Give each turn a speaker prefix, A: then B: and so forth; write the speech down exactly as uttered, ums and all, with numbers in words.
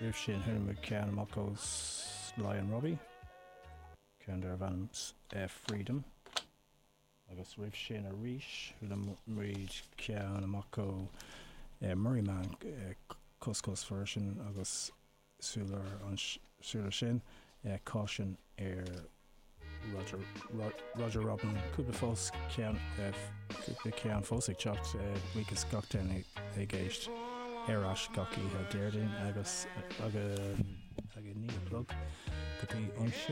A: rih sin thuirm cean amach os Lion Robbie cean ar bhanam uh, Freedom agus rih sin a ríis le mríd cean amach ó uh, Murray Man uh, Cuscus version agus súlar an súlar sin uh, Caution ar Roger Ro, Roger Robin cúpla fós cean uh, cúpla cean fós ag teacht uh, Weakest Cocktail ag géist Eras gaci a Deirdin agus aga aga ní plug go dtí an